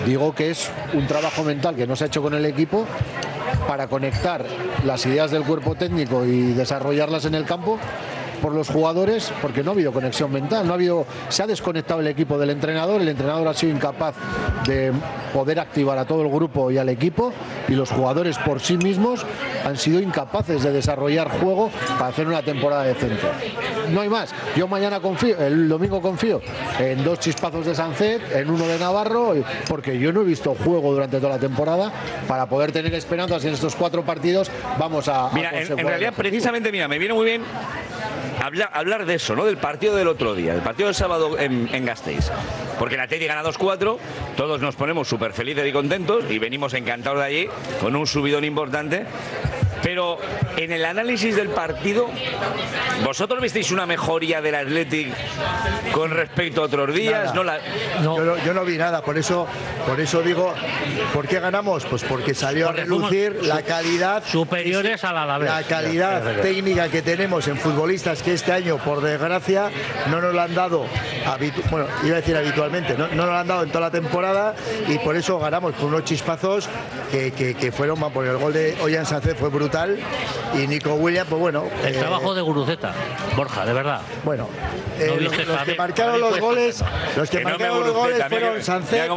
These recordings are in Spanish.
Digo que es un trabajo mental que no se ha hecho con el equipo para conectar las ideas del cuerpo técnico y desarrollarlas en el campo por los jugadores, porque no ha habido conexión mental, se ha desconectado el equipo del entrenador, el entrenador ha sido incapaz de poder activar a todo el grupo y al equipo, y los jugadores por sí mismos han sido incapaces de desarrollar juego para hacer una temporada decente. No hay más. Yo mañana el domingo confío en 2 chispazos de Sancet, en 1 de Navarro, porque yo no he visto juego durante toda la temporada para poder tener esperanzas en estos 4 partidos. Vamos a... Mira, en realidad, precisamente, mira, me viene muy bien hablar de eso, ¿no? Del partido del otro día, el partido del sábado en Gasteiz. Porque el Atleti gana 2-4, todos nos ponemos súper felices y contentos y venimos encantados de allí con un subidón importante. Pero en el análisis del partido, ¿vosotros visteis una mejoría del Athletic con respecto a otros días? Yo no vi nada, por eso digo, ¿por qué ganamos? Pues porque salió a relucir la calidad superiores a la Alavés. La calidad técnica que tenemos en futbolistas que este año, por desgracia, no nos la han dado, iba a decir habitualmente, no nos la han dado en toda la temporada, y por eso ganamos con unos chispazos que fueron, porque el gol de Ollán Sánchez fue brutal, y Nico Williams, pues bueno. El trabajo de Guruceta, Borja, de verdad. Bueno, los que marcaron los goles, fueron Sánchez.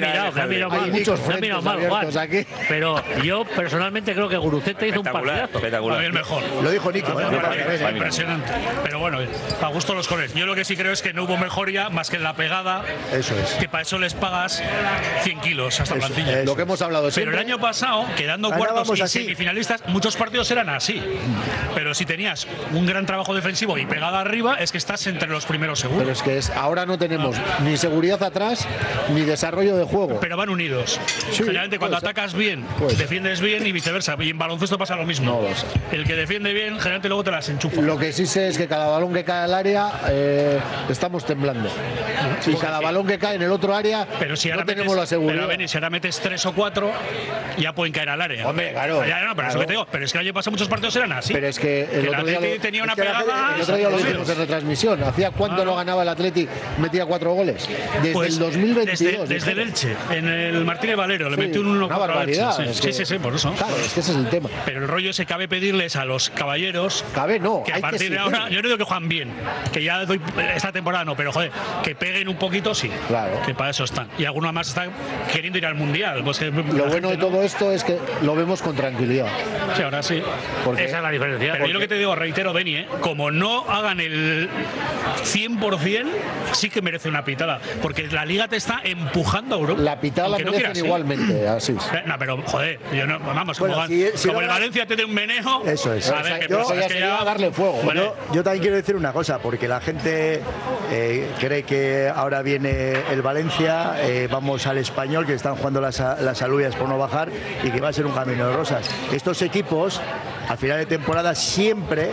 Hay muchos frentes abiertos aquí. Pero yo personalmente creo que Guruceta hizo un partidazo. Espectacular. El mejor. Lo dijo Nico. Impresionante. Pero bueno, para gusto los colores. Yo lo que sí creo es que no hubo mejoría más que en la pegada. Eso es. Que para eso les pagas 100 kilos a esta plantilla. Lo que hemos hablado siempre. Pero el año pasado, quedando cuartos y semifinalistas, muchos partidos eran así. Pero si tenías un gran trabajo defensivo y pegada arriba, es que estás entre los primeros segundos. Pero es que ahora no tenemos ni seguridad atrás ni desarrollo de juego. Pero van unidos. Generalmente cuando atacas bien, defiendes bien y viceversa. Y en baloncesto pasa lo mismo. El que defiende bien, generalmente luego te las enchufa. Lo que sí sé es que cada balón que cae al área estamos temblando. Y cada balón que cae en el otro área, pero si no tenemos la seguridad. Pero si ahora metes 3 o 4, ya pueden caer al área. Hombre, claro. Pero eso que te digo. Pero es que el año pasado muchos partidos eran así. Pero es que el otro día tenía una pegada. El otro día lo dijimos en retransmisión. ¿Hacía cuánto no ganaba el Atleti? Metía 4 goles. Desde el 2022. Desde el Elche, en el Martínez Valero, le metió un 1 una barbaridad. Sí, por eso. Claro, es que ese es el tema. Pero el rollo ese cabe pedirles a los caballeros. Que a partir de ahora, yo no digo que juegan bien, que ya doy esta temporada no, pero joder, que peguen un poquito, sí. Claro. Que para eso están. Y algunos más están queriendo ir al Mundial. Pues que lo bueno de todo esto es que lo vemos con tranquilidad. Sí, ahora sí. Porque esa es la diferencia. Pero yo lo que te digo, reitero, Beni, como no hagan el 100%, sí que merece una pitada. Porque la Liga te está empujando a Europa. La pitada la merecen igualmente, así. No, pero joder, yo no, vamos, bueno, como el Valencia te dé un menejo. Eso es. A ver, sería darle fuego. Bueno, yo también quiero decir una cosa, porque la gente cree que ahora viene el Valencia, vamos al Español, que están jugando las alubias por no bajar, y que va a ser un camino de rosas. Estos equipos al final de temporada siempre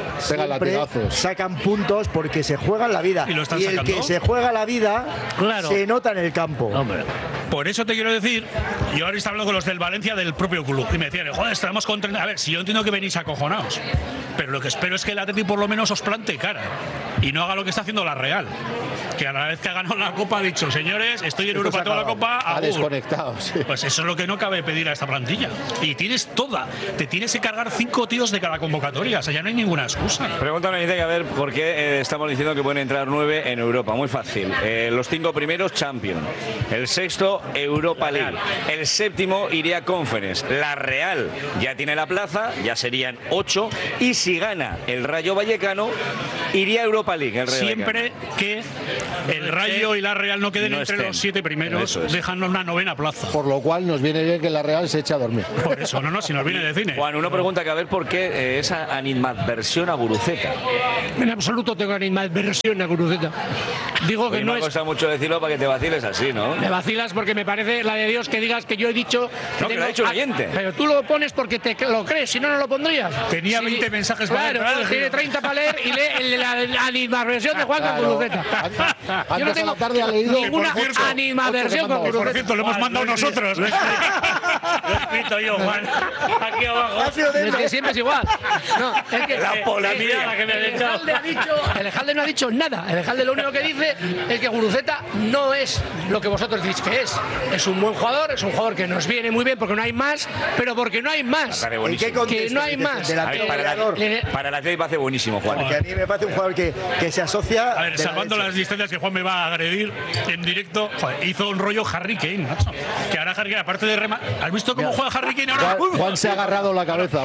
sacan puntos porque se juegan la vida, y el que se juega la vida se nota en el campo. Hombre. Por eso te quiero decir, yo ahora estaba hablando con los del Valencia del propio club y me decían, joder, estamos con 30. A ver, si yo entiendo que venís acojonados, pero lo que espero es que el Atleti por lo menos os plante cara y no haga lo que está haciendo la Real, que a la vez que ha ganado la Copa ha dicho, señores, estoy en Europa toda la Copa, ha desconectado. Sí. Pues eso es lo que no cabe pedir a esta plantilla. Y tienes toda, te tienes que cargar 5 tíos de cada convocatoria, o sea, ya no hay ninguna excusa. Pregúntame, dice, a ver, ¿por qué estamos diciendo que pueden entrar 9 en Europa? Muy fácil. Los 5 primeros, Champions. El sexto, Europa League. El séptimo iría Conference. La Real ya tiene la plaza, ya serían 8. Y si gana el Rayo Vallecano, iría a Europa League. El siempre que el Rayo y la Real no queden entre los 7 primeros, dejan una 9ª plaza. Por lo cual nos viene bien que la Real se eche a dormir. Por eso, si nos viene de cine. Juan, uno pregunta que a ver por qué esa animadversión a Guruceta. En absoluto tengo animadversión a Guruceta. Digo que no es. Me cuesta mucho decirlo para que te vaciles así, ¿no? Me vacilas porque me parece la de Dios que digas que yo he dicho. No, que lo ha dicho un oyente. Pero tú lo pones porque te lo crees, si no, no lo pondrías. Tenía 20 mensajes para leer. Claro, tiene 30 para leer y lee la animadversión de Juan con Guruceta. Yo no tengo ninguna animadversión con Guruceta. Por cierto, lo hemos mandado nosotros. Lo he escrito yo, Juan. Aquí abajo. Es que siempre es igual. No, es que La polémica. La que me ha echado. El Ejalde no ha dicho nada. El Ejalde lo único que dice es que Guruceta no es lo que vosotros decís que es. Es un buen jugador, es un jugador que nos viene muy bien porque no hay más, pero porque no hay más. ¿En qué contexto? Que no hay más. Para el Atlético parece buenísimo, Juan. Porque a mí me parece un jugador que se asocia. A ver, salvando las distancias que Juan me va a agredir en directo, joder, hizo un rollo Harry Kane, macho. Que ahora Harry Kane, aparte de ¿has visto cómo juega Harry Kane ahora? Juan se ha agarrado la cabeza.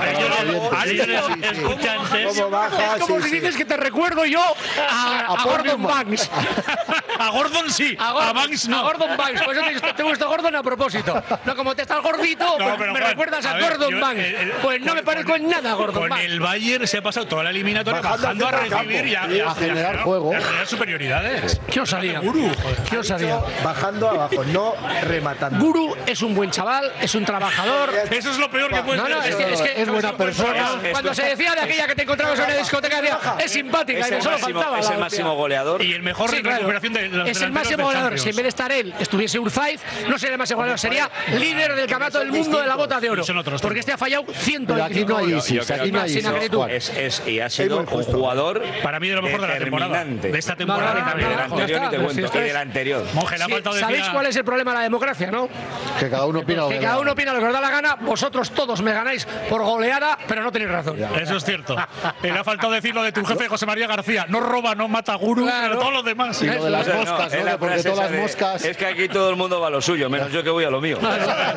¿Cómo baja? Es como si dices que te recuerdo yo a Gordon Banks. A Gordon sí, a Banks no. A Gordon Banks, pues te gusta Gordon a propósito. No, como te estás gordito, No, pues pero me Juan, recuerdas a a ver, Gordon yo, Banks. Pues no me parezco en nada a Gordon Con Banks. el Bayern se ha pasado toda la eliminatoria bajando a recibir y a generar juego. A generar superioridades. ¿Qué os haría? Guru, ¿Qué os haría? Bajando abajo, no rematando. Guru es un buen chaval, es un trabajador. Eso es lo peor que puede No, ser. es que es buena persona. Cuando se decía de aquella que te encontrabas en una discoteca, decía, es simpática, y me solo faltaba. Es el máximo goleador. Y el mejor Sí, en claro. recuperación de los Es el delanteros máximo de goleador. Champions. Si en vez de estar él estuviese Urzaiz, no sería el máximo goleador, sería líder del campeonato del mundo de la bota de oro. Son otros Porque este ha fallado Pero 125 aquí no hay goles. ISIS, aquí no hay Sin ISIS. actitud. Juan. Y ha sido un jugador Para mí de lo mejor de la temporada. determinante. De esta temporada No, no, también. Y del no, anterior ya ni te está, cuento. pero Y del anterior. Monje, le ha Sí, faltado ¿sabéis decir. cuál es el problema de la democracia, no? Que cada uno opina lo Que que cada le uno da. opina lo que os da la gana, vosotros todos me ganáis por goleada, pero no tenéis razón. Eso es cierto. Le ha faltado decir lo de tu jefe José María García. No roba, no mata Guru, Claro. pero todos los demás. Y lo de las No, moscas, es ¿no? la Que porque frase todas esa las de, moscas. es que aquí todo el mundo va a lo suyo, menos yo que voy a lo mío.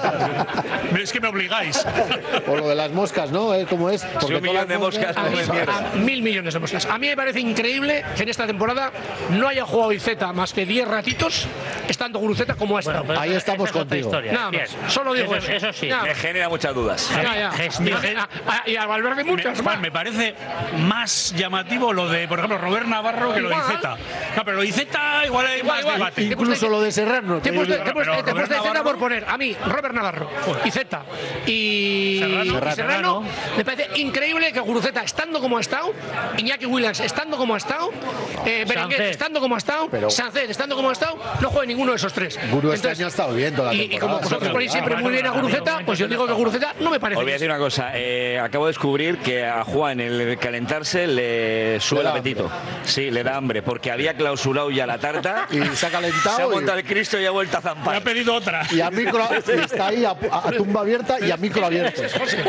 Es que me obligáis. O lo de las moscas, ¿no? ¿Cómo es? Si Porque un millón de todas las moscas A, come mierda. a 1.000 millones de moscas. A mí me parece increíble que en esta temporada no haya jugado Iceta más que 10 ratitos, estando Guruceta como ha estado. Ahí estamos esa es otra contigo. historia. Nada Bien. más. Solo digo eso. Eso sí. Nada Me más. genera muchas dudas. Ya. Y a Valverde muchas más. Juan, me parece más llamativo lo de, por ejemplo, Robert Navarro que lo de Igual. Iceta. No, pero lo de Iceta igual hay más igual. debate. Incluso lo de Serrano. Te he que puesto yo- te he puesto Pero Robert Iceta Navarro- por poner a mí, Robert Navarro, Iceta y Serrano. Me parece increíble que Guruceta, estando como ha estado, Iñaki Williams, estando como ha estado, Berenguer, Sánchez. estando como ha estado, Pero- Sánchez, estando como ha estado, no juega ninguno de esos tres. Guru este Entonces, año ha estado bien toda la y como temporada. vosotros ponéis siempre muy bien a Guruceta, pues yo digo que Guruceta no me parece. Os voy a decir una cosa. Acabo de descubrir que a Juan el calentarse le sube Le el da apetito. Sí, le da hambre, porque había clausurado ya la tarta. Y se ha calentado Se ha y- montado el Cristo y ha vuelto a Me ha zampar. pedido otra. Y a micro, y está ahí a tumba abierta y a micro abierto.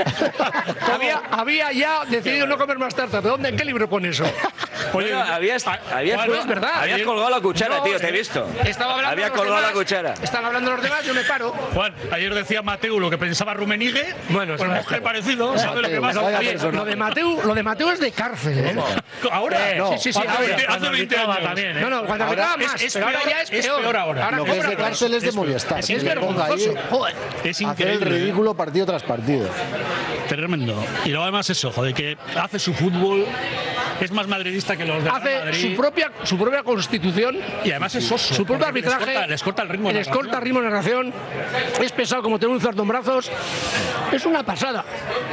había ya decidido no comer más tarta. ¿Pero dónde, en qué libro pone eso? Oye, habías Juan, colgado- es verdad. habías colgado la cuchara, No, tío, te he visto. Estaba hablando Había los colgado la demás, cuchara. Están hablando los demás, yo me paro. Juan, ayer decía Mateu lo que pensaba Rummenigge. Bueno, pues sí. Monje parecido, ¿sabe lo que Mateu, pasa? vaya Oye, personaje. lo de Mateo es de cárcel, ¿eh? Ahora. Sí, sí, sí. Hace ahora. 20 hace 20 años. También, ¿eh? No, no, cuando Ahora arbitraba más, es pero ahora peor- ya es peor. ahora. Lo que es de cárcel es de Movistar. es que le ponga ahí vergonzoso. Joder. Es hacer el increíble. ridículo partido tras partido. Tremendo. Y luego además eso, joder, que hace su fútbol, es más madridista que los de Real Hace Madrid. su propia constitución. Y además es oso. Su propio porque arbitraje. Les corta el ritmo de Les corta el ritmo de narración. Es pesado como tener un cerdo en brazos. Es una pasada.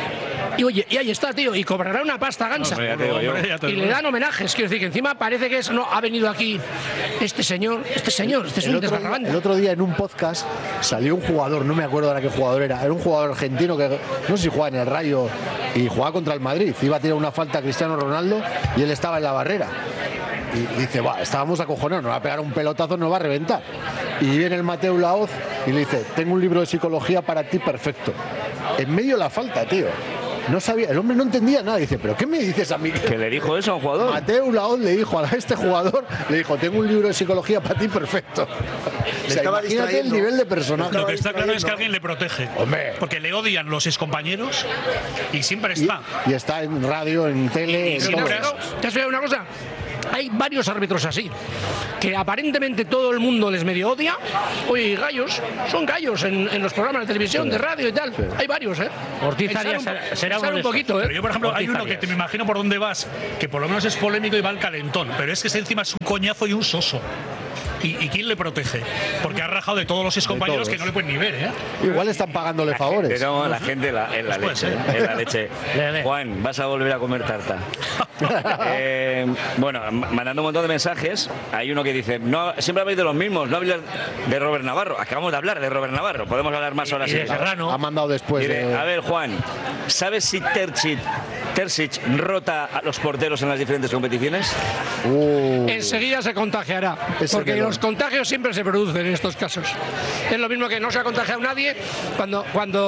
Y oye, y ahí está, tío. Y cobrará una pasta gansa. Hombre, ya te digo yo. Y le dan homenajes. Quiero decir que encima parece que es, no, ha venido aquí este señor. Este es un El desgarrabante. otro día en un podcast salió un jugador, no me acuerdo ahora qué jugador era un jugador argentino que no sé si jugaba en el Rayo y jugaba contra el Madrid. Iba a tirar una falta a Cristiano Ronaldo y él estaba en la barrera. Y dice, va, estábamos acojonados, nos va a pegar un pelotazo, nos va a reventar. Y viene el Mateu Laoz y le dice, tengo un libro de psicología para ti perfecto. En medio de la falta, tío. No sabía, el hombre no entendía nada. Dice, ¿pero qué me dices a mí? ¿Que le dijo eso a un jugador? Mateu Laoz le dijo a este jugador, le dijo, tengo un libro de psicología para ti perfecto. O sea, estaba imagínate el distrayendo. nivel de personaje. Lo que está claro es que alguien le protege. Hombre. Porque le odian los excompañeros y siempre Y, está. y está en radio, en tele, en Sin todo. embargo, ¿te has fijado una cosa? Hay varios árbitros así, que aparentemente todo el mundo les medio odia. Oye, gallos, son gallos en los programas de televisión, de radio y tal. Hay varios, ¿eh? Ortiz Pensar Arias un- será pensar uno de un esos. poquito, Pero ¿eh? yo, por ejemplo, hay Ortiz uno que Arias. te me imagino por dónde vas, que por lo menos es polémico y va al calentón, pero es que encima es un coñazo y un soso. ¿Y quién le protege? Porque ha rajado de todos los excompañeros todos. que no le pueden ni ver, ¿eh? Igual están pagándole favores. Pero la gente es la Pues leche. puede ser. Es la leche. Le. Juan, vas a volver a comer tarta. Bueno, mandando un montón de mensajes. Hay uno que dice, no, siempre habláis de los mismos, no habláis de Robert Navarro. Acabamos de hablar de Robert Navarro, podemos hablar más horas. Y de Serrano. Ha mandado después. A ver, Juan, ¿sabes si Terzic rota a los porteros en las diferentes competiciones? Enseguida se contagiará, porque los contagios siempre se producen en estos casos. Es lo mismo que no se ha contagiado nadie cuando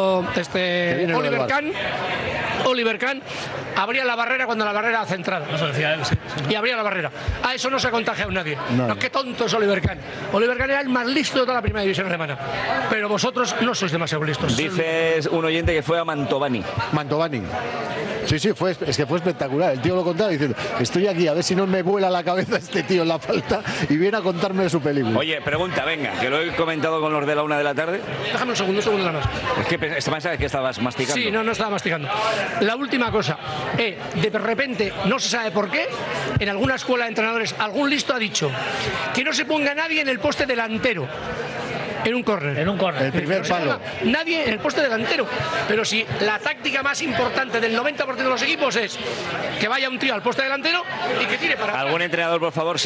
Oliver Kahn abría la barrera cuando la barrera centrada. Eso decía él, sí. Y abría la barrera. A eso no se ha contagiado nadie. No, qué tonto es Oliver Kahn. Oliver Kahn era el más listo de toda la primera división alemana. Pero vosotros no sois demasiado listos. Dices un oyente que fue a Mantovani. Sí, es que fue espectacular. El tío lo contaba diciendo, estoy aquí a ver si no me vuela la cabeza este tío en la falta, y viene a contarme de su película. Oye, pregunta, venga, que lo he comentado con los de la 1 de la tarde. Déjame un segundo nada más. Es que pensaba que estabas masticando. Sí, no estaba masticando. La última cosa, de repente, no se sabe por qué, en alguna escuela de entrenadores, algún listo ha dicho que no se ponga nadie en el poste delantero. En un córner. El primer palo. Nadie en el poste delantero. Pero si la táctica más importante del 90% de los equipos es que vaya un tío al poste delantero y que tire para atrás. ¿Algún entrenador, por favor?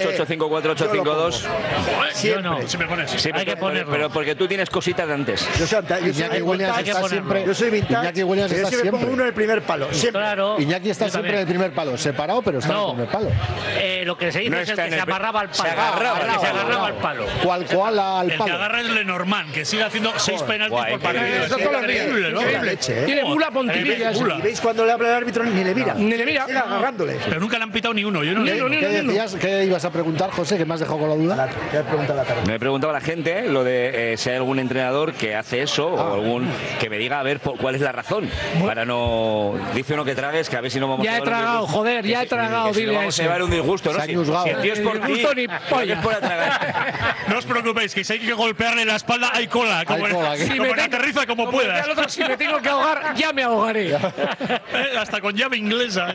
688-854-852. Siempre pones. Sí, hay que ponerlo. Pero porque tú tienes cositas de antes. Iñaki Williams está siempre. Yo soy vintage. Iñaki Williams está siempre pongo siempre. uno en el primer palo. Siempre. Claro. Iñaki está Yo siempre también. en el primer palo, separado, pero está en el primer palo. Lo que se dice No es el está que en se el- amarraba al se palo. agarraba, El que se agarraba al palo. Cual al El que palo. agarra es Lenormand, que sigue haciendo 6 penaltis Guay, por qué partido. bien. Eso todos los días. Increíble, ¿no? Increíble. Leche, ¿eh? Tiene bula Pontivilla. Bula. Y veis cuando le habla el árbitro ni le mira. Ni le mira. Sigue agarrándole. Pero nunca le han pitado ni uno. Yo no Ni le uno, ni ¿Qué uno. decías? ¿Qué ibas a preguntar, José? Que me has dejado con la duda. ¿Qué pregunta la tarde? Me preguntaba la gente lo de si hay algún entrenador que hace eso o algún que me diga a ver cuál es la razón para no. Dice uno que tragues, que a ver si no vamos Ya a he llevar un tragado, disgusto. joder, ya he tragado, Que si no dile a vamos a ese. llevar un disgusto, ¿no? Se ha ñusgado. Si el tío es por ti, Disgusto ni no polla. es por atragar. No os preocupéis, que si hay que golpearle la espalda, hay cola. Como, Hay cola, como que- en aterriza como puedas. decía el otro, si me tengo que ahogar, ya me ahogaré. Hasta con llave inglesa.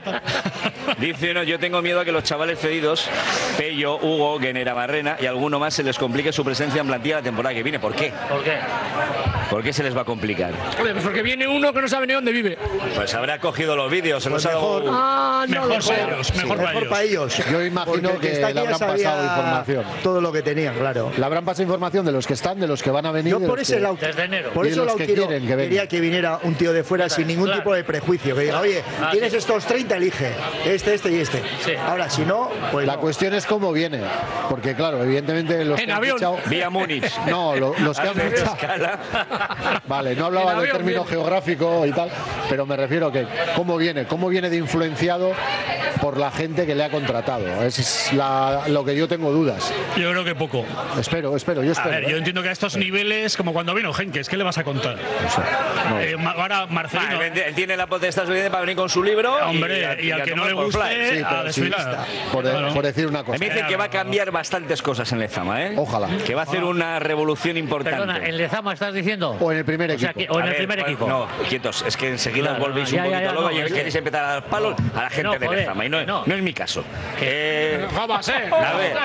Dice uno, yo tengo miedo a que los chavales cedidos, Pello, Hugo, Guenera, Barrena y alguno más se les complique su presencia en plantilla la temporada que viene. ¿Por qué? ¿Por qué? ¿Por qué se les va a complicar? Joder, pues porque viene uno que no sabe ni dónde vive. Pues habrá cogido los vídeos, se los ha dado. Ah, no lo Mejor sé. para ellos, mejor para Mejor ellos. para ellos. Yo imagino Porque el que está aquí le habrán ya sabía pasado información. todo lo que tenían, claro. Le habrán pasado información de los que están, de los que van a venir. Yo de por los ese que- lado, Desde enero. por Y eso los que Lautaro quieren que venga. quería que viniera un tío de fuera sin ningún Claro. tipo de prejuicio, que diga, oye, tienes sí. estos 30, elige este y este. Sí. Ahora, si no, pues La no. cuestión es cómo viene, porque claro, evidentemente los En que han avión. fichado- Vía Múnich. No, los que han Hace fichado. escala. Vale, no hablaba En del avión, término bien. geográfico y tal, pero me refiero a que cómo viene de influenciado por la gente que le ha contratado. Es lo que yo tengo dudas. Yo creo que poco. Espero, yo A espero. ver, yo entiendo que a estos niveles, como cuando vino Henkes, ¿qué le vas a contar? Ahora Marcelino. Él tiene la potestad suficiente para venir con su libro. Hombre, y al que no le tomar por fly. guste, Sí, a pero sí, desfilar. por decir una cosa. Me dicen que va a cambiar bastantes cosas en Lezama, ¿eh? Ojalá. Que va a hacer una revolución importante. Perdona, ¿en Lezama estás diciendo? O en el primer O sea, equipo. o en A el ver, primer pues, equipo. No, quietos, es que enseguida Claro, os volvéis ya, un ya, poquito ya, locos no, y es que- queréis empezar a dar palos a la gente no, de joder, Lezama. Y no, no. no es mi caso. ¿Cómo va a ser? A ver,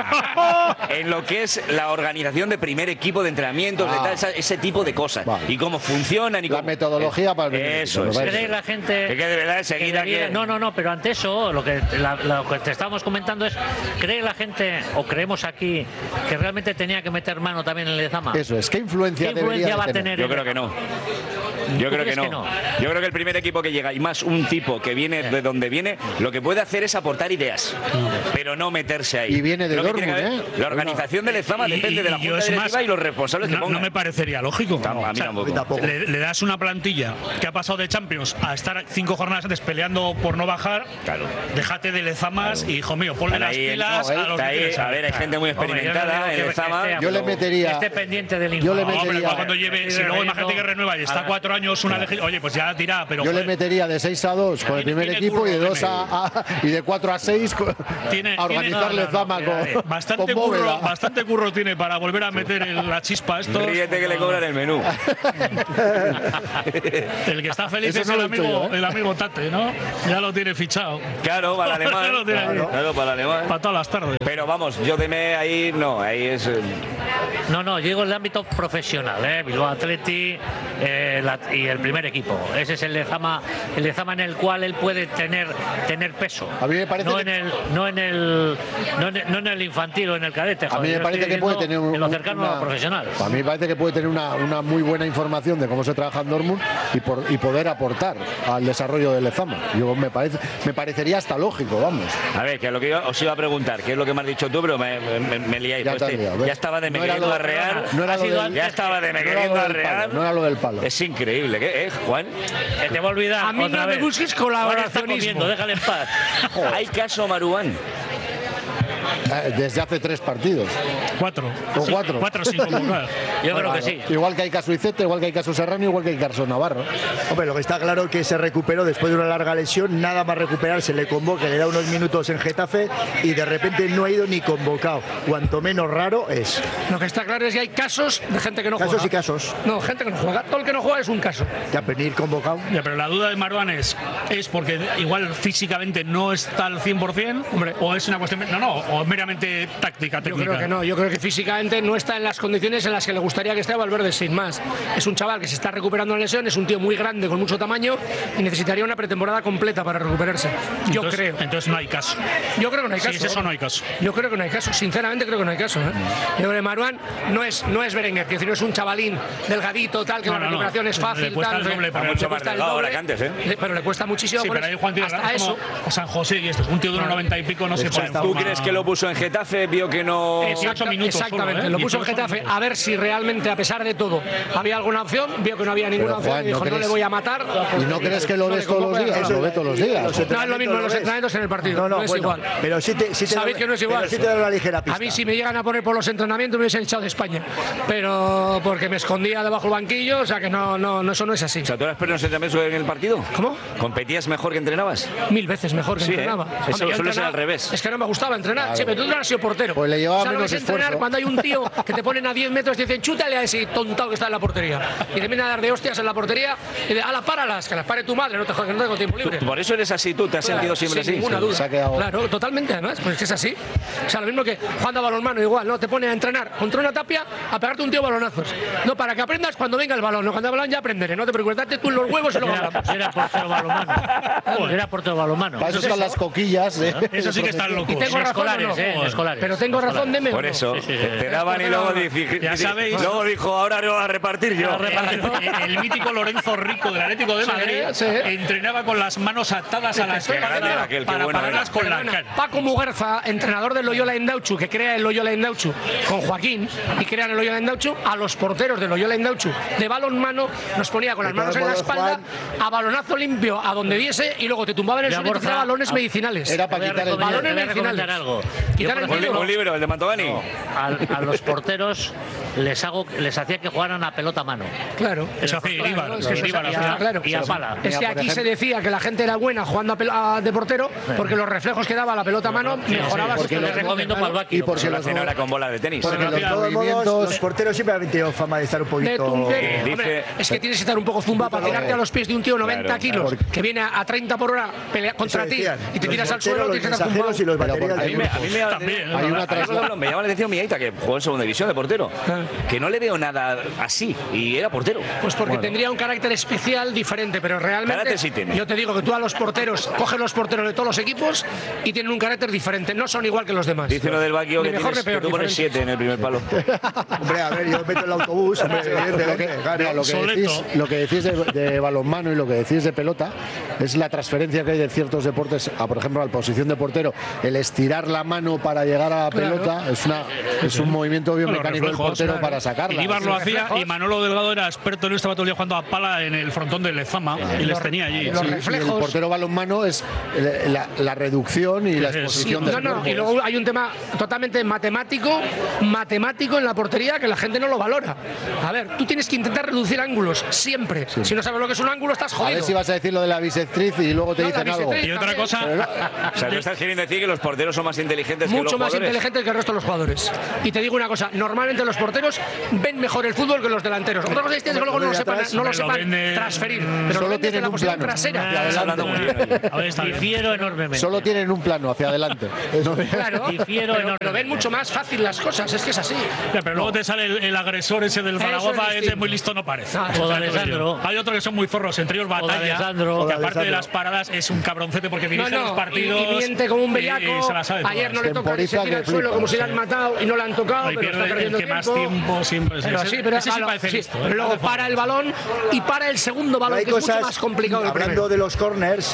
en lo que es la organización de primer equipo de entrenamientos, de tal, ese tipo de cosas. Vale. Y cómo funcionan. Y La cómo- metodología para el primer Eso equipo, es. me parece. ¿Cree la gente Es que de verdad que enseguida debiera- que- No, pero ante eso lo que te estábamos comentando es, ¿cree la gente o creemos aquí que realmente tenía que meter mano también en Lezama? Eso es. ¿Qué influencia, ¿Qué influencia debería va a de tener? Yo en creo que Lezama? no. Yo ¿Tú creo que crees no. Yo creo que el primer equipo que llega y más un tipo que viene de donde viene, lo que puede hacer es aportar ideas, pero no meterse ahí. Y viene de Creo que tiene que Dortmund, haber- La organización de Lezama depende de la yo junta es directiva más, y los responsables que no pongan. me parecería lógico. A mí O sea, tampoco. tampoco. Le das una plantilla que ha pasado de Champions a estar 5 jornadas antes peleando por no bajar. Claro. Déjate de Lezamas y, hijo mío, ponle Están las ahí, pilas no, a los está que ahí, tienes a ver, hay gente muy Hombre, yo no experimentada digo en que Lezama. esté- Yo le metería- esté pendiente del yo le informe. Hombre, metería- cuando lleve, si luego imagínate que renueva y está 4 años una oye, pues ya dirá, pero Yo le joder, metería de 6-2 con el primer Tiene equipo y de curro, 2 y de 4-6 Tiene- a organizar tiene- no, Lezama mira, con bastante con Bóveda. bastante curro tiene para volver a meter la chispa a esto. Ríete que le cobran el menú. El que está feliz Eso es no el lo he hecho amigo, yo, ¿eh? el amigo Tate, ¿no? Ya lo tiene fichado. Claro, para el alemán. Ya lo tiene ahí. Claro, para el alemán. Para todas las tardes. Pero vamos, yo de me ahí no, ahí es. No, yo digo el ámbito profesional, Bilbao Athletic y el primer equipo. Ese es el Lezama en el cual él puede tener peso. A mí me parece no en el infantil o en el cadete. A mí me parece que puede tener en lo cercano a lo profesional. A mí me parece que puede tener una muy buena información de cómo se trabaja en Dortmund y poder aportar al desarrollo del Lezama. Me parecería hasta lógico, vamos. A ver, que a lo que os iba a preguntar, que es lo que me has dicho tú, pero me liáis. Ya, Ya estaba de me queriendo arrear. Ya estaba de me queriendo arrear. No era lo del palo. Es increíble, ¿qué es, Juan? Que te va a olvidar. A mí no me busques colaboracionismo. Déjale en paz. Hay caso Maruán. Desde hace 3 partidos. 4. ¿O 4? 4 sin convocar. Yo creo que sí. Igual que hay caso Iceta, igual que hay caso Serrano, igual que hay caso Navarro. Hombre, lo que está claro es que se recuperó después de una larga lesión, nada más recuperar, se le convoca, le da unos minutos en Getafe y de repente no ha ido ni convocado. Cuanto menos raro es. Lo que está claro es que hay casos de gente que no juega. Casos y casos. No, gente que no juega. Todo el que no juega es un caso. Ya venir convocado. Ya, pero la duda de Maruán es porque igual físicamente no está al 100%, Hombre. o es una cuestión, o meramente táctica, Yo técnica. creo que no, yo creo que físicamente no está en las condiciones en las que le gustaría que esté a Valverde, sin más. Es un chaval que se está recuperando de lesión, es un tío muy grande, con mucho tamaño y necesitaría una pretemporada completa para recuperarse. Yo creo. Entonces no hay caso. Yo creo que no hay caso. Si es eso, no hay caso. Yo creo que no hay caso, sinceramente creo que no hay caso. Yo creo que Maruán no es Berenguer, que no es un chavalín delgadito, tal, que la recuperación es fácil. Le cuesta tal, el doble, Está pero mucho más delgado ahora que antes, pero le cuesta muchísimo. sí, pero ahí Juan tiene hasta eso. como San José y esto. Un tío de 1,90 y pico no se puede. ¿Tú crees que lo puso en Getafe? Vio que no. 18 minutos. Exactamente, solo, lo puso en 18 Getafe minutos. a ver si realmente, a pesar de todo, había alguna opción. Vio que no había ninguna Pero, opción Juan, y dijo: ¿no no le voy a matar. ¿Y no crees que lo ves todos los días? Lo ve todos los días. No es lo mismo en los entrenamientos en el partido. No es igual. Pero sí te Sabéis que no es igual. Pero sí te da una ligera pista. A mí si me llegan a poner por los entrenamientos me hubiesen echado de España, pero porque me escondía debajo del banquillo, o sea que no, eso no es así. O sea, ¿tú eras plenos entrenamientos en el partido? ¿Cómo? ¿Competías mejor que entrenabas? 1000 veces mejor que Sí, entrenaba. Eso Hombre, yo suele ser entrenaba- al revés. Es que no me gustaba entrenar. Siempre tú no has sido portero. Pues le llevaba ¿Sabes lo menos que es entrenar esfuerzo. cuando hay un tío que te ponen a 10 metros y te dicen chútale a ese tontado que está en la portería? Y te vienen a dar de hostias en la portería y de ala, páralas, que las pare tu madre, no te jodas, que no tengo tiempo libre. Por eso eres así tú, te has sentido siempre Sin así. ninguna duda. Se ha quedado- Claro, totalmente, además, pues es que es así. O sea, lo mismo que jugando a balonmano, igual, ¿no? Te pone a entrenar contra una tapia a pegarte un tío balonazos. No, para que aprendas cuando venga el balón, no, cuando el balón ya aprenderé, no te preocupes, date tú en los huevos y luego hablamos. Era portero balonmano. Era portero balonmano. Para eso están las coquillas. Eso sí que están locos. Y tengo En razón, escolares, ¿o no? en escolares. Pero tengo razón, deme. Por eso, te daban y luego Ya sabéis. luego dijo, ahora lo voy a repartir yo. El mítico Lorenzo Rico del Atlético de Madrid sí. entrenaba con las manos atadas a la Qué grande espalda era aquel, qué para bueno pararlas era. con la Perdona, cara. Paco Muguerza, entrenador del Loyola Indauchu, que crea el Loyola Indauchu con Joaquín y crean el Loyola Indauchu, a los porteros del Loyola Indauchu de balonmano nos ponía con las De manos en todos la modos, espalda a balonazo limpio a donde diese y luego te tumbaban en el Ya, suelo y te Borja, tiraban balones medicinales. Era para quitar el miedo. Balones Te voy a recomendar medicinales. algo. Quitar Yo, el por miedo. Un libro, el de Mantovani. a los porteros les hacía que jugaran a pelota a mano. Claro. Eso hace Iríbar. Claro, es que eso Iríbar es- hacía. claro. Y a pala. Es que Mira, por aquí se ejemplo- decía que la gente era buena jugando de portero porque los reflejos que daba la pelota a mano mejoraba porque su lo Les recomiendo para el Y Baki. porque Se lo los, hacen ahora con bola de tenis. porque los De todos modos, movimientos. los porteros siempre han tenido fama de estar un de poquito. tumbe. dice- Hombre, es que tienes que estar un poco zumba para tirarte a los pies de un tío 90 Claro, kilos que viene a 30 por hora contra Eso ti decían, y te los tiras al porteros, suelo, los tienes que estar mensajeros zumbado. y los Pero baterías porque de A mí me llama También. a mí me llama la atención Miaita, que jugó en segunda división de portero. Que no le veo nada así y era portero. Pues porque tendría un carácter especial diferente, pero realmente Carácter sí tiene. yo te digo que tú a los porteros, coges los porteros de todos los equipos y tienen un carácter diferente, no son igual que los demás. Dice uno del Baquio Ni que, mejor tienes, ni peor, que tú pones diferente. 7 en el primer palo. Hombre, a ver, yo meto el autobús, hombre, evidentemente. Claro. Mira, Soleto. lo que decís de balonmano y lo que decís de pelota es la transferencia que hay de ciertos deportes a, por ejemplo, a la posición de portero. El estirar la mano para llegar a la Claro. pelota es un movimiento biomecánico del reflejos, portero claro. para sacarla. Iríbar lo hacía reflejos. y Manolo Delgado era experto en esto, estaba todo el día jugando a pala en el frontón del Lezama y les tenía allí. los Sí, y el reflejos. portero balonmano es la reducción y la Sí, exposición No, del no, cuerpo. y luego hay un tema totalmente matemático en la portería que la gente no lo valora. A ver, tú tienes que intentar reducir ángulos siempre. Si no sabes lo que es un ángulo, estás A jodido. ver si vas a decir lo de la bisectriz y luego te No, dicen la algo. bisectriz. Y otra cosa, O sea, tú estás queriendo decir que los porteros son más inteligentes que los Mucho más jugadores. inteligentes que el resto de los jugadores. Y te digo una cosa, normalmente los porteros porteros ven mejor el fútbol que los delanteros. Otra cosa es que luego no lo sepan transferir, pero solo lo ven desde tienen la un posición plano. trasera. Difiero enormemente. Solo tienen un plano hacia adelante. Claro, Difiero pero enormemente. lo ven mucho más fácil las cosas, es que es así. Ya, pero luego te sale el agresor ese del Eso Zaragoza, es ese distinto. muy listo no parece. No, O sea, o de Alessandro. Hay otros que son muy zorros, entre ellos Batalla, Alessandro. que aparte de las paradas es un cabroncete porque dirige los partidos. y miente como un y bellaco. se la sabe Ayer no todas. le toca, se tira al suelo como si le han matado y no le han tocado, Y pero está pierde el perdiendo que más tiempo. tiempo siempre es Pero ese. sí, pero Ese sí claro, parece sí, listo, pero luego parece para el balón y para el segundo balón, Hay que es mucho cosas, más complicado que el hablando primero. de los corners,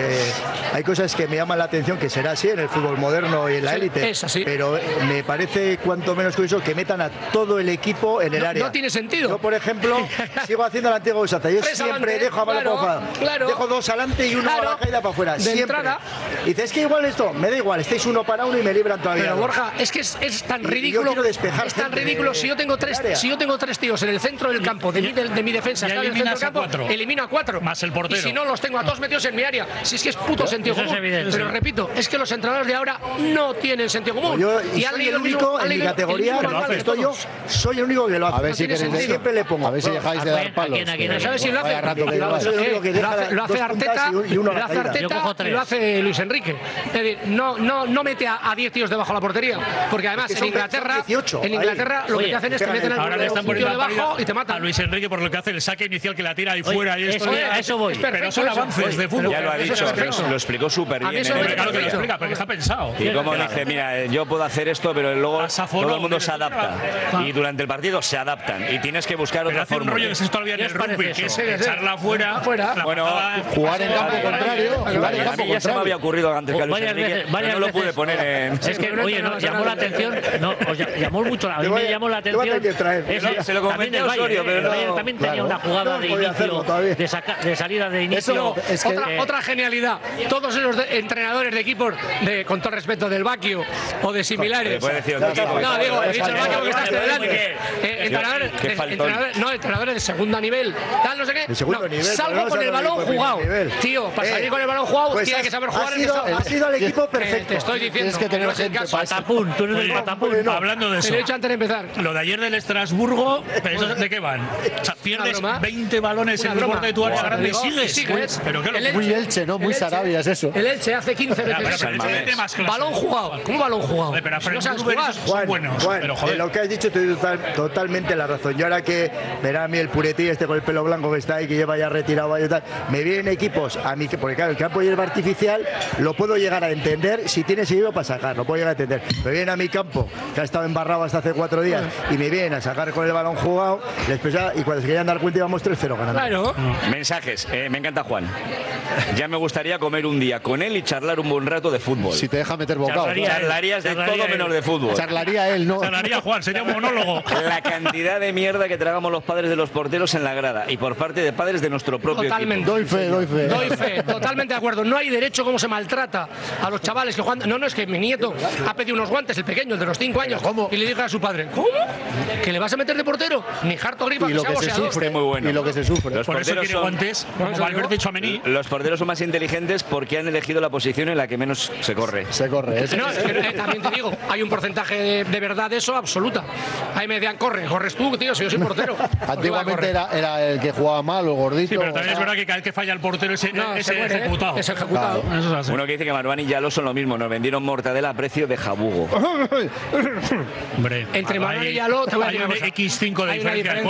hay cosas que me llaman la atención, que será así en el fútbol moderno y en la Sí, élite, es así. pero me parece cuanto menos curioso que metan a todo el equipo en el área. No tiene sentido. Yo, por ejemplo, sigo haciendo la antigua usanza. Yo Tres siempre adelante, dejo a mano claro, para claro. dejo dos adelante y uno Claro. a la caída para afuera. De Siempre. entrada. Y dices, es que igual esto, me da igual, estáis uno para uno y me libran todavía. Pero dos. Borja, es que es tan Y yo ridículo. quiero despejar Es tan gente ridículo. Si yo tengo tres, área. si yo tengo tres tíos en el centro del campo de mi defensa, ya está en el centro del eliminas a campo, cuatro. elimino a cuatro. Más el portero. Y si no, los tengo a todos metidos en mi área. Si es que es puto sentido Eso es común. evidente. Pero repito, es que los entrenadores de ahora no tienen sentido común. Yo y han soy leído el mismo- único han en mi leído el categoría, mismo que manual de estoy yo, todos. soy el único que lo hace. A ver si tiene queréis sentido. Siempre le pongo. A ver si dejáis de ¿A dar quién? palos. ¿A quién? ¿Sabes si lo hace? Vaya rato que Yo llevas. soy el único que deja Lo hace dos puntas Arteta, y uno a la lo hace caída. Yo cojo Arteta y tres. lo hace Luis Enrique. Es decir, no mete a 10 tíos debajo de la portería, porque además que en son Inglaterra, 18 en Inglaterra lo que Oye, te hacen es te pegan meten el- al Ahora le están tío poniendo la debajo parida y te a matan. Luis Enrique por lo que hace el saque inicial que la tira ahí Oye, fuera y esto. a eso voy. Pero son Eso, avances de oye, fútbol. Ya lo ha Eso dicho, es perfecto. lo explicó súper A mí bien. eso en me el- Claro que lo perfecto. explica, porque está pensado. Y como dice, mira, yo puedo hacer esto, pero luego Asafonó, todo el mundo se mira, adapta. claro. Y durante el partido se adaptan. Y tienes que buscar Pero otra hace un fórmula. rollo que se todavía en ¿Qué el os parece rugby, que es eso? echarla afuera. Fuera. Bueno, Jugar en campo contrario. Jugar en A campo mí ya se me contrario. había ocurrido antes que a Luis Varias Enrique, veces- pero varias no lo pude veces- poner en... Es que, oye, nos llamó la atención. No, llamó mucho. A mí Te voy me a- llamó la te voy a atención. tener que traer. ese- Se lo también comenté el a Bayern, Osorio, pero el no- Bayern también tenía claro. una jugada No de podía hacerlo inicio, todavía. de salida de inicio. Eso es que- Otra genialidad. Todos esos entrenadores de equipos, con todo respeto, del Baquio o de similares. Le puede decir otro equipo. No, digo, he dicho el Baquio porque está Vale, delante. vale, Entrenadores, Qué faltón. entrenadores de segundo nivel, tal, no sé qué. De segundo No, nivel, salvo pero no con el salgo balón de primer jugado. nivel. Tío, para salir Eh, con el balón jugado pues tiene que saber jugar en esa. ha sido al equipo perfecto. Te estoy diciendo. Tienes que tener no es el gente caso. para eso. Patapún, tú eres del Oye, patapún. hombre, no. Hablando de Te eso, lo he dicho antes de empezar. lo de ayer del Estrasburgo, ¿pero eso ¿de qué van? O sea, pierdes broma. 20 balones Una en el broma. borde de tu área Buah, grande y digo, sigues. y sigues. Pero qué El locura. Muy Elche, ¿no? Muy El Elche. Sarabia es eso. El Elche hace 15 Pero, veces. pero, Mamés. mete más clase. Balón jugado. ¿Cómo balón jugado? Joder, pero a Si no Fred sabes Gruber jugar. esos son buenos. Juan, Pero joder. lo que has dicho te doy totalmente la razón. Yo ahora que verá a mí el puretí este con el pelo blanco que está ahí, que lleva ya retirado y tal, me vienen equipos a mí, porque claro, el campo de hierba artificial lo puedo llegar a entender si tiene seguido para sacar, lo puedo llegar a entender. Me viene a mi campo, que ha estado embarrado hasta hace 4 días, y me vienen a sacar con el balón jugado, les pesaba, y cuando se querían dar cuenta íbamos 3-0 ganando. Claro. Mensajes. Me encanta Juan. Ya me gustaría comer un día con él y charlar un buen rato de fútbol. Si te deja meter bocado. Charlaría. Charlarías de Charlaría todo él. menos de fútbol. Charlaría él, ¿no? Salaría Juan, sería un monólogo. La cantidad de mierda que tragamos los padres de los porteros en la grada y por parte de padres de nuestro propio Totalmente. Doy fe, doy fe. Doy fe, totalmente de acuerdo. No hay derecho cómo se maltrata a los chavales que juegan. No, es que mi nieto ha pedido unos guantes, el pequeño, el de los 5 años. ¿Cómo? Y le dije a su padre, ¿cómo? ¿Que le vas a meter de portero? Ni harto gripa, Y lo sea que se boxeador. sufre. Muy bueno. Y lo que se sufre. Los Por eso porteros quiere son- guantes, como eso Valverde digo. y Tchouaméni. Los porteros son más inteligentes porque han elegido la posición en la que menos se corre. Se corre. No, es que también te digo, hay un porcentaje de verdad de eso absoluta. Ahí me decían, corres tú, tío, si yo soy portero. Antiguamente era el que jugaba mal o gordito. Sí, pero también es o sea, verdad que cada vez que falla el portero es No, se muere, ¿eh? ejecutado. Es ejecutado. Eso es así. Uno que dice que Marván y Yalo son lo mismo, nos vendieron mortadela a precio de jabugo. Hombre, Entre Manuel hay- y Yaló, te voy a hay decir una un cosa. X5 de Hay una diferencia.